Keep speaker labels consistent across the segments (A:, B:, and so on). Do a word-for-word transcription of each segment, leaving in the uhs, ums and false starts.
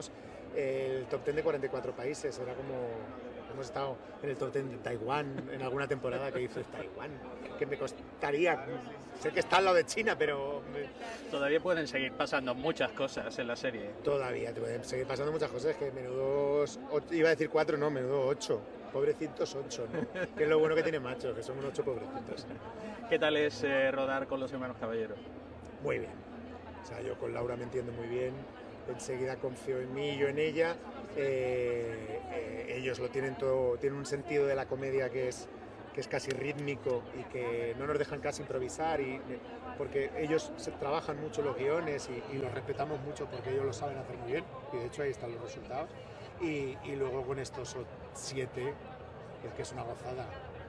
A: éramos el top ten de cuarenta y cuatro países, era como... Hemos estado en el top ten de Taiwán en alguna temporada que dices, Taiwán, que me costaría, sé que está al lado de China, pero... Me...
B: Todavía pueden seguir pasando muchas cosas en la serie.
A: Todavía pueden seguir pasando muchas cosas, que menudos, iba a decir cuatro, no, menudo ocho, pobrecitos ocho, ¿no? Que es lo bueno que tiene Macho, que somos ocho pobrecitos.
B: ¿Qué tal es eh, rodar con los hermanos Caballero?
A: Muy bien, o sea, yo con Laura me entiendo muy bien, enseguida confío en mí y yo en ella. Eh, eh, ellos lo tienen todo, tienen un sentido de la comedia que es, que es casi rítmico y que no nos dejan casi improvisar, y, porque ellos se trabajan mucho los guiones y, y los respetamos mucho porque ellos lo saben hacer muy bien, y de hecho ahí están los resultados. Y, y luego con estos siete, es que es una gozada.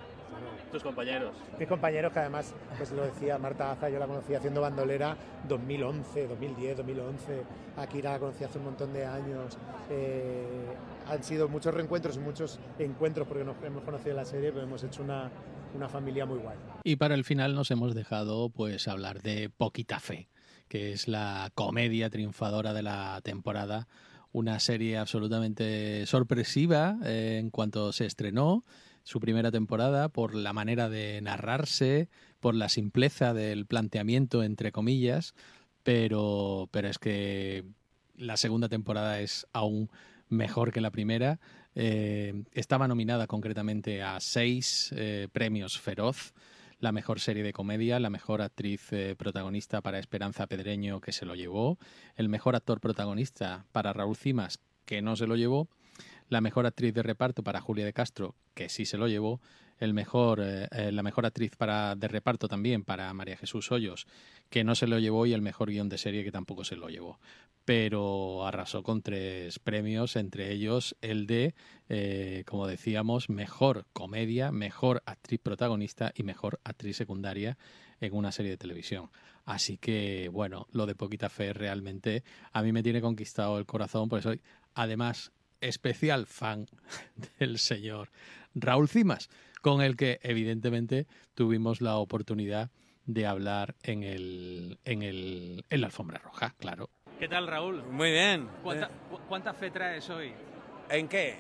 B: Tus compañeros.
A: Mis compañeros, que además, pues lo decía Marta Aza, yo la conocí haciendo Bandolera dos mil once, dos mil diez, dos mil once, a Kira la conocí hace un montón de años, eh, han sido muchos reencuentros y muchos encuentros porque nos hemos conocido en la serie, pero hemos hecho una, una familia muy guay.
C: Y para el final nos hemos dejado pues hablar de Poquita Fe, que es la comedia triunfadora de la temporada, una serie absolutamente sorpresiva eh, en cuanto se estrenó su primera temporada, por la manera de narrarse, por la simpleza del planteamiento, entre comillas, pero, pero es que la segunda temporada es aún mejor que la primera. Eh, estaba nominada concretamente a seis eh, premios Feroz, la mejor serie de comedia, la mejor actriz eh, protagonista para Esperanza Pedreño, que se lo llevó, el mejor actor protagonista para Raúl Cimas, que no se lo llevó, la mejor actriz de reparto para Julia de Castro, que sí se lo llevó, el mejor, eh, la mejor actriz para, de reparto también para María Jesús Hoyos, que no se lo llevó, y el mejor guión de serie, que tampoco se lo llevó. Pero arrasó con tres premios, entre ellos el de, eh, como decíamos, mejor comedia, mejor actriz protagonista y mejor actriz secundaria en una serie de televisión. Así que, bueno, lo de Poquita Fe realmente a mí me tiene conquistado el corazón, porque soy, además, especial fan del señor Raúl Cimas, con el que evidentemente tuvimos la oportunidad de hablar en el en el en la alfombra roja, claro.
B: ¿Qué tal, Raúl?
D: Muy bien.
B: ¿Cuánta, cu- ¿cuánta fe traes hoy?
D: ¿En qué?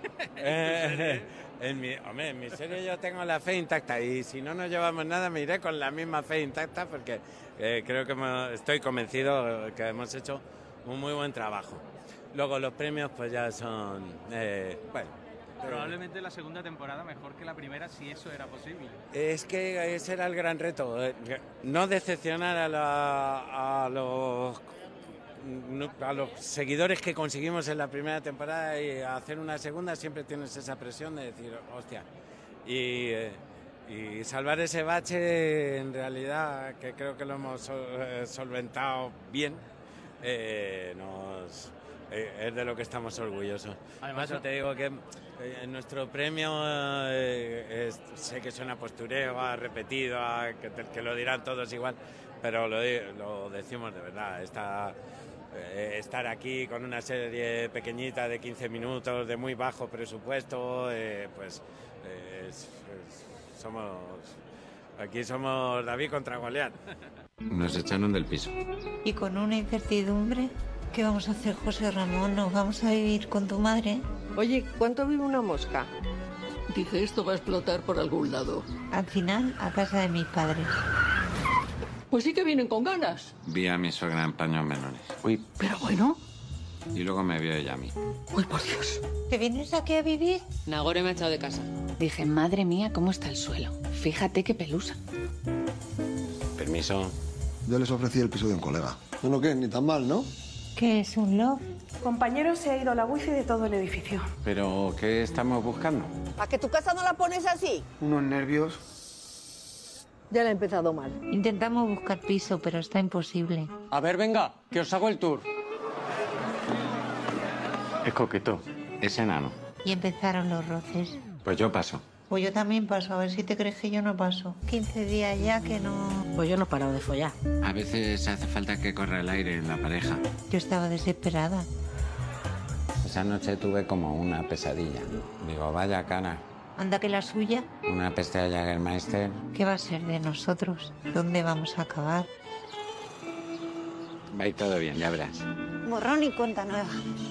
D: eh, en mi, hombre, en mi serie yo tengo la fe intacta, y si no nos llevamos nada me iré con la misma fe intacta, porque eh, creo que hemos, estoy convencido que hemos hecho un muy buen trabajo. Luego los premios pues ya son, eh, bueno...
B: Probablemente la segunda temporada mejor que la primera, si eso era posible.
D: Es que ese era el gran reto, eh, no decepcionar a, la, a, los, a los seguidores que conseguimos en la primera temporada, y hacer una segunda siempre tienes esa presión de decir, hostia, y, eh, y salvar ese bache, en realidad, que creo que lo hemos sol, solventado bien, eh, nos... es de lo que estamos orgullosos. Además, yo te digo que eh, nuestro premio, eh, es, sé que suena postureo, ha repetido, a, que, te, que lo dirán todos igual, pero lo, lo decimos de verdad. Está, eh, estar aquí con una serie pequeñita de quince minutos, de muy bajo presupuesto, eh, pues eh, es, es, somos... Aquí somos David contra Goliat.
E: Nos echaron del piso.
F: Y con una incertidumbre... ¿Qué vamos a hacer, José Ramón? ¿Nos vamos a vivir con tu madre?
G: Oye, ¿cuánto vive una mosca?
H: Dije, esto va a explotar por algún lado.
F: Al final, a casa de mis padres.
H: Pues sí que vienen con ganas.
E: Vi a mi suegra en paños menores.
H: Uy, pero bueno.
E: Y luego me vio ella a mí.
H: Uy, por Dios.
F: ¿Te vienes aquí a vivir?
I: Nagore me ha echado de casa. Dije, madre mía, ¿cómo está el suelo? Fíjate qué pelusa.
E: Permiso.
J: Yo les ofrecí el piso de un colega. Bueno, ¿qué? Ni tan mal, ¿no?
F: ¿Qué es un love?
G: Compañero, se ha ido la wifi de todo el edificio.
E: ¿Pero qué estamos buscando?
K: ¿A que tu casa no la pones así?
J: Unos nervios.
G: Ya le ha empezado mal.
F: Intentamos buscar piso, pero está imposible.
L: A ver, venga, que os hago el tour.
E: Es coqueto, es enano.
F: Y empezaron los roces.
E: Pues yo paso.
F: Pues yo también paso, a ver si te crees que yo no paso. quince días ya que no...
I: Pues yo no he parado de follar.
E: A veces hace falta que corra el aire en la pareja.
F: Yo estaba desesperada.
E: Esa noche tuve como una pesadilla. Digo, vaya cana.
F: Anda que la suya.
E: Una peste de Jägermeister.
F: ¿Qué va a ser de nosotros? ¿Dónde vamos a acabar?
E: Va a ir todo bien, ya verás.
F: Morrón y cuenta nueva.